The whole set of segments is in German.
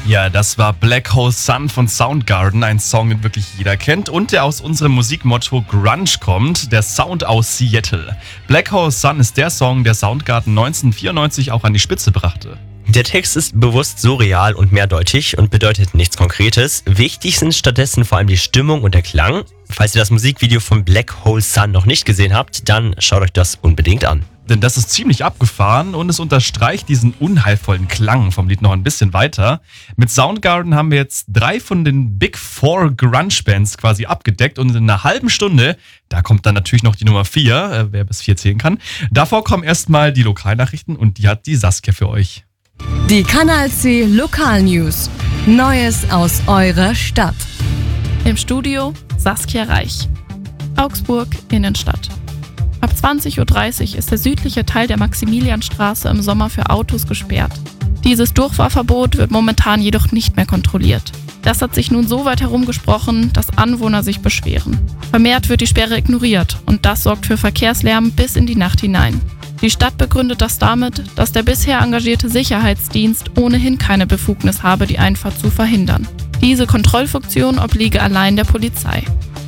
Ja, das war Black Hole Sun von Soundgarden, ein Song, den wirklich jeder kennt und der aus unserem Musikmotto Grunge kommt, der Sound aus Seattle. Black Hole Sun ist der Song, der Soundgarden 1994 auch an die Spitze brachte. Der Text ist bewusst surreal und mehrdeutig und bedeutet nichts Konkretes. Wichtig sind stattdessen vor allem die Stimmung und der Klang. Falls ihr das Musikvideo von Black Hole Sun noch nicht gesehen habt, dann schaut euch das unbedingt an. Denn das ist ziemlich abgefahren und es unterstreicht diesen unheilvollen Klang vom Lied noch ein bisschen weiter. Mit Soundgarden haben wir jetzt 3 von den Big Four Grunge-Bands quasi abgedeckt und in einer halben Stunde, da kommt dann natürlich noch die Nummer 4, wer bis 4 zählen kann. Davor kommen erstmal die Lokalnachrichten und die hat die Saskia für euch. Die Kanal C Lokalnews. Neues aus eurer Stadt. Im Studio Saskia Reich. Augsburg, Innenstadt. Ab 20:30 Uhr ist der südliche Teil der Maximilianstraße im Sommer für Autos gesperrt. Dieses Durchfahrverbot wird momentan jedoch nicht mehr kontrolliert. Das hat sich nun so weit herumgesprochen, dass Anwohner sich beschweren. Vermehrt wird die Sperre ignoriert und das sorgt für Verkehrslärm bis in die Nacht hinein. Die Stadt begründet das damit, dass der bisher engagierte Sicherheitsdienst ohnehin keine Befugnis habe, die Einfahrt zu verhindern. Diese Kontrollfunktion obliege allein der Polizei.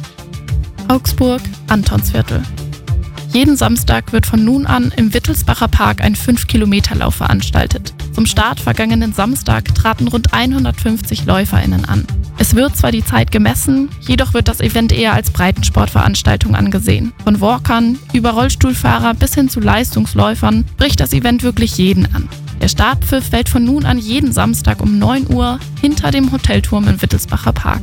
Augsburg, Antonsviertel. Jeden Samstag wird von nun an im Wittelsbacher Park ein 5-Kilometer-Lauf veranstaltet. Zum Start vergangenen Samstag traten rund 150 LäuferInnen an. Es wird zwar die Zeit gemessen, jedoch wird das Event eher als Breitensportveranstaltung angesehen. Von Walkern über Rollstuhlfahrer bis hin zu Leistungsläufern bricht das Event wirklich jeden an. Der Startpfiff fällt von nun an jeden Samstag um 9 Uhr hinter dem Hotelturm im Wittelsbacher Park.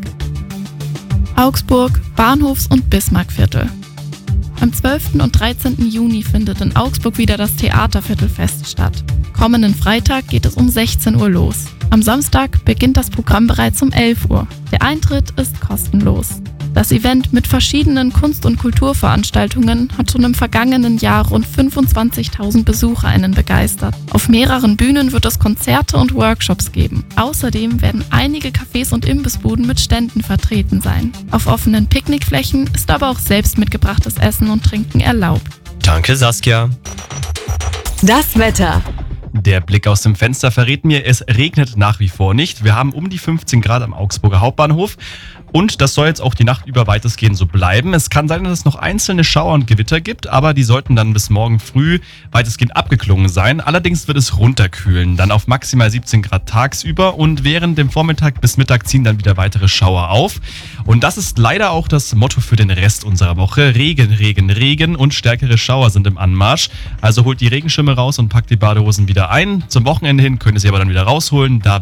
Augsburg, Bahnhofs- und Bismarckviertel. Am 12. und 13. Juni findet in Augsburg wieder das Theaterviertelfest statt. Kommenden Freitag geht es um 16 Uhr los. Am Samstag beginnt das Programm bereits um 11 Uhr. Der Eintritt ist kostenlos. Das Event mit verschiedenen Kunst- und Kulturveranstaltungen hat schon im vergangenen Jahr rund 25.000 BesucherInnen begeistert. Auf mehreren Bühnen wird es Konzerte und Workshops geben. Außerdem werden einige Cafés und Imbissbuden mit Ständen vertreten sein. Auf offenen Picknickflächen ist aber auch selbst mitgebrachtes Essen und Trinken erlaubt. Danke, Saskia. Das Wetter. Der Blick aus dem Fenster verrät mir, es regnet nach wie vor nicht. Wir haben um die 15 Grad am Augsburger Hauptbahnhof und das soll jetzt auch die Nacht über weitestgehend so bleiben. Es kann sein, dass es noch einzelne Schauer und Gewitter gibt, aber die sollten dann bis morgen früh weitestgehend abgeklungen sein. Allerdings wird es runterkühlen, dann auf maximal 17 Grad tagsüber und während dem Vormittag bis Mittag ziehen dann wieder weitere Schauer auf. Und das ist leider auch das Motto für den Rest unserer Woche. Regen, Regen, Regen und stärkere Schauer sind im Anmarsch. Also holt die Regenschirme raus und packt die Badehosen wieder ein. Zum Wochenende hin könnt ihr sie aber dann wieder rausholen. Da